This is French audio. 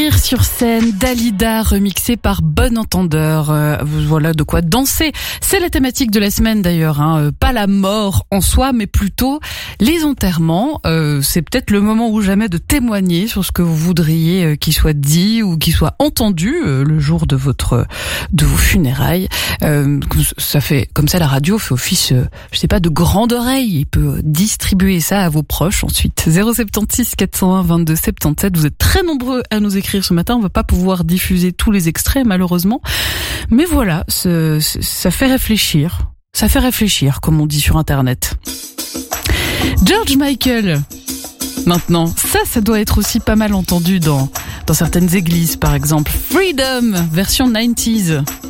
Rire-sur-scène, Dalida remixé par Bon Entendeur. Voilà de quoi danser. C'est la thématique de la semaine d'ailleurs. Pas la mort en soi, mais plutôt les enterrements. C'est peut-être le moment ou jamais de témoigner sur ce que vous voudriez qu'il soit dit ou qu'il soit entendu le jour de vos funérailles. Ça fait comme ça, la radio fait office, je sais pas, de grande oreille. Il peut distribuer ça à vos proches ensuite. 076 401 22 77. Vous êtes très nombreux à nous écrire ce matin. On va pas pouvoir diffuser tous les extraits malheureusement, mais voilà, ça fait réfléchir. Ça fait réfléchir, comme on dit sur Internet. George Michael. Maintenant, ça doit être aussi pas mal entendu dans certaines églises, par exemple. Freedom, version 90s.